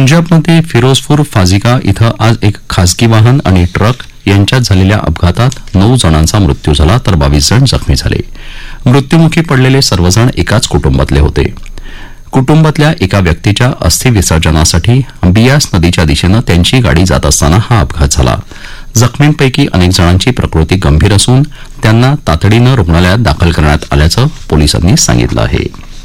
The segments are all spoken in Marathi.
पंजाबमध्ये फिरोजपूर फाजिका इथं आज एक खासगी वाहन आणि ट्रक यांच्यात झालेल्या अपघातात 9 जणांचा मृत्यू झाला तर 22 जण जखमी झाले. मृत्यूमुखी पडलेले सर्वजण एकाच कुटुंबातले होते. कुटुंबातल्या एका व्यक्तीच्या अस्थि विसर्जनासाठी बियास नदीच्या दिशेनं त्यांची गाडी जात असताना हा अपघात झाला. जखमींपैकी अनेक जणांची प्रकृती गंभीर असून त्यांना तातडीनं रुग्णालयात दाखल करण्यात आल्याचं पोलिसांनी सांगितलं आहे.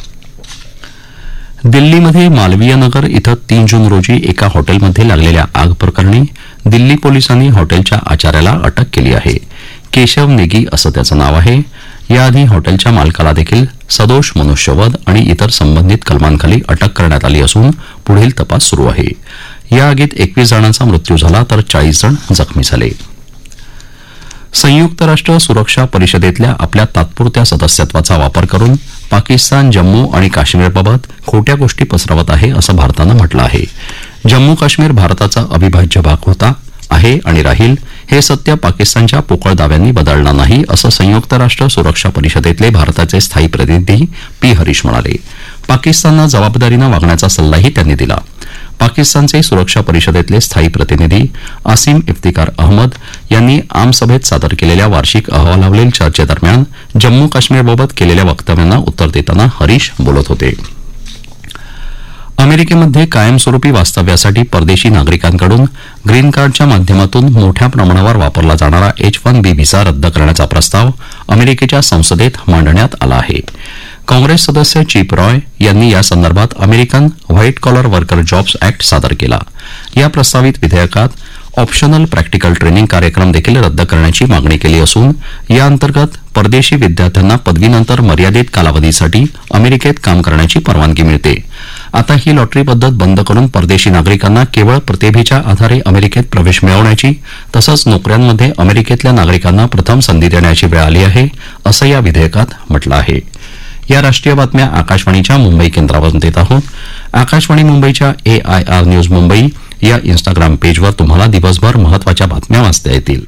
दिल्लीमध्ये मालवीय नगर इथं 3 जून रोजी एका हॉटेलमध्ये लागलेल्या आग प्रकरणी दिल्ली पोलिसांनी हॉटेलच्या आचाऱ्याला अटक केली आहे. केशव नेगी असं त्याचं नाव आहे. याआधी हॉटेलच्या मालकाला देखील सदोष मनुष्यवध आणि इतर संबंधित कलमांखाली अटक करण्यात आली असून पुढील तपास सुरू आहे. या आगीत 21 जणांचा मृत्यू झाला तर 40 जण जखमी झाले. संयुक्त राष्ट्र सुरक्षा परिषदेतल्या आपल्या तात्पुरत्या सदस्यत्वाचा वापर करून पाकिस्तान जम्मू आणि काश्मीरबाबत खोट्या गोष्टी पसरवत आहे असं भारतानं म्हटलं आहे. जम्मू काश्मीर भारताचा अविभाज्य भाग होता आहे आणि राहील हे सत्य पाकिस्तानच्या पोकळ दाव्यांनी बदलणार नाही असं संयुक्त राष्ट्र सुरक्षा परिषदेतले भारताचे स्थायी प्रतिनिधी पी हरीश म्हणाले. पाकिस्ताननं जबाबदारीनं वागण्याचा सल्लाही त्यांनी दिला. पाकिस्तानचे सुरक्षा परिषदेतले स्थायी प्रतिनिधी आसिम इफ्तिकार अहमद यांनी आमसभेत सादर केलेल्या वार्षिक अहवालावरील चर्चेदरम्यान जम्मू काश्मीरबाबत केलेल्या वक्तव्यांना उत्तर देताना हरीश बोलत होते. अमेरिकेमध्ये कायमस्वरूपी वास्तव्यासाठी परदेशी नागरिकांकडून ग्रीन कार्डच्या माध्यमातून मोठ्या प्रमाणावर वापरला जाणारा H-1B व्हिसा रद्द करण्याचा प्रस्ताव अमेरिकेच्या संसदेत मांडण्यात आला आहे. काँग्रेस सदस्य चिप रॉय यांनी यासंदर्भात American white collar worker jobs act सादर केला. या प्रस्तावित विधेयकात ऑप्शनल प्रॅक्टिकल ट्रेनिंग कार्यक्रम देखील रद्द करण्याची मागणी केली असून याअंतर्गत परदेशी विद्यार्थ्यांना पदवीनंतर मर्यादित कालावधीसाठी अमेरिकेत काम करण्याची परवानगी मिळते. आता ही लॉटरी पद्धत बंद करून परदेशी नागरिकांना केवळ प्रतिभेच्या आधारे अमेरिकेत प्रवेश मिळवण्याची तसंच नोकऱ्यांमध्ये अमेरिकेतल्या नागरिकांना प्रथम संधी देण्याची वेळ आली आहे असं या विधेयकात म्हटलं आहे. या राष्ट्रीय बातम्या आकाशवाणीच्या मुंबई केंद्रावरून देत आहोत. आकाशवाणी मुंबईच्या AIR न्यूज मुंबई या इन्स्टाग्राम पेजवर तुम्हाला दिवसभर महत्वाच्या बातम्या वाचता येतील.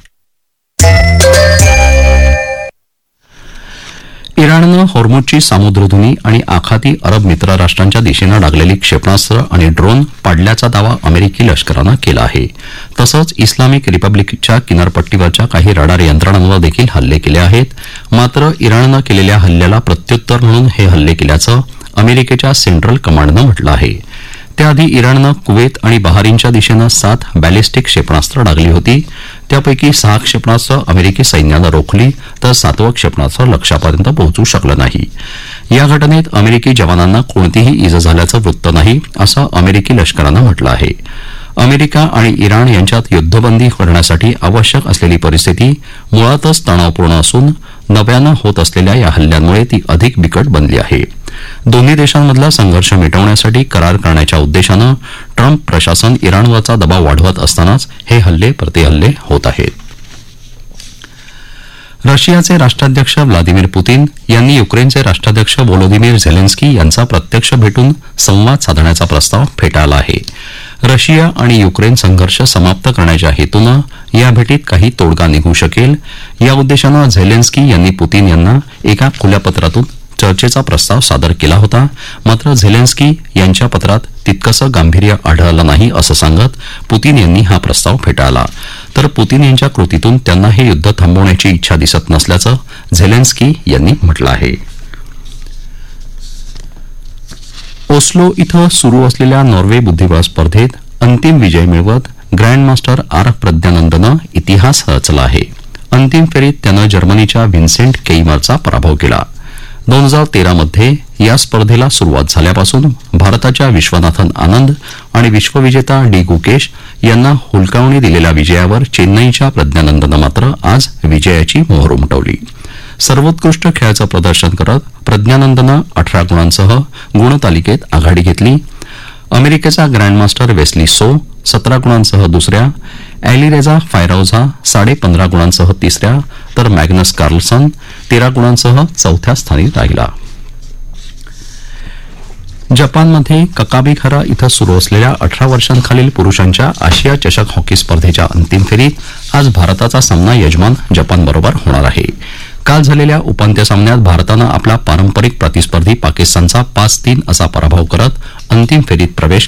इराणनं हॉर्मुझची सामुद्रधुनी आणि आखाती अरब मित्र राष्ट्रांच्या दिशेनं डागलेली क्षेपणास्त्र आणि ड्रोन पाडल्याचा दावा अमेरिकी लष्करानं केला आहे. तसंच इस्लामिक रिपब्लिकच्या किनारपट्टीवरच्या काही रडार यंत्रणांवर देखील हल्ले केले आहेत. मात्र इराणनं केलेल्या हल्ल्याला प्रत्युत्तर म्हणून हे हल्ले केल्याचं अमेरिकेच्या सेंट्रल कमांडनं म्हटलं आहे. त्याआधी इराणनं कुवेत आणि बहारीनच्या दिशेनं 7 बॅलिस्टिक क्षेपणास्त्र डागली होती. त्यापैकी 6 क्षेपणास्त्र अमेरिकी सैन्यानं रोखली तर 7वं क्षेपणास्त्र लक्ष्यापर्यंत पोहोचू शकलं नाही. या घटनेत अमेरिकी जवानांना कोणतीही इजा झाल्याचं वृत्त नाही असं अमेरिकी लष्करानं म्हटलं आहे. अमेरिका आणि इराण यांच्यात युद्धबंदी करण्यासाठी आवश्यक असलेली परिस्थिती मुळातच तणावपूर्ण असून नव्यानं होत असलेल्या या हल्ल्यांमुळे ती अधिक बिकट बनली आहे. दोन्ही देशांमधला संघर्ष मिटवण्यासाठी करार करण्याच्या उद्देशानं ट्रम्प प्रशासन इराणवरचा दबाव वाढवत असतानाच हे हल्ले प्रतिहल्ले होत आहेत. रशियाचे राष्ट्राध्यक्ष व्लादिमीर पुतीन यांनी युक्रेनचे राष्ट्राध्यक्ष व्लोदिमीर झेलेन्स्की यांचा प्रत्यक्ष भेटून संवाद साधण्याचा प्रस्ताव फेटाळला आहे. रशिया आणि युक्रेन संघर्ष समाप्त करण्याच्या हेतूनं या भेटीत काही तोडगा निघू शकेल या उद्देशानं झेलेन्स्की यांनी पुतीन यांना एका खुल्या पत्रातून चर्चेचा प्रस्ताव सादर केला होता. मात्र झेलेन्स्की यांच्या पत्रात तितकंसं गांभीर्य आढळलं नाही असं सांगत पुतीन यांनी हा प्रस्ताव फेटाळला. तर पुतीन यांच्या कृतीतून त्यांना हे युद्ध थांबवण्याची इच्छा दिसत नसल्याचं झेलेन्स्की यांनी म्हटलं आहे. ओस्लो इथं सुरू असलेल्या नॉर्वे बुद्धिबळ स्पर्धेत अंतिम विजय मिळवत ग्रँडमास्टर आर प्रज्ञानंदनं इतिहास रचला आहे. अंतिम फेरीत त्यानं जर्मनीच्या व्हिन्सेंट केइमरचा पराभव केला. 2013 मध्ये या स्पर्धेला सुरुवात झाल्यापासून भारताच्या विश्वनाथन आनंद आणि विश्वविजेता डी गुकेश यांना हुलकावणी दिलेल्या विजयावर चेन्नईच्या प्रज्ञानंदनं मात्र आज विजयाची मोहर उमटवली. सर्वोत्कृष्ट खेळाचं प्रदर्शन करत प्रज्ञानंदनं 18 गुणांसह गुणतालिकेत आघाडी घेतली. अमेरिकेचा ग्रँडमास्टर वेस्ली सो 17 गुणांसह दुसऱ्या, ॲलिरेझा फायराउझा 15.5 गुणांसह तिसऱ्या तर मॅग्नस कार्लसन 13 गुणांसह चौथ्या स्थानी राहिला. जपानमध्ये ककाबिखारा इथं सुरू असलेल्या 18 वर्षांखालील पुरुषांच्या आशिया चषक हॉकी स्पर्धेच्या अंतिम फेरीत आज भारताचा सामना यजमान जपानबरोबर होणार आहे. काल झालेल्या उपांत्य सामन्यात भारतानं आपला पारंपरिक प्रतिस्पर्धी पाकिस्तानचा 5-3 असा पराभव करत अंतिम फेरीत प्रवेश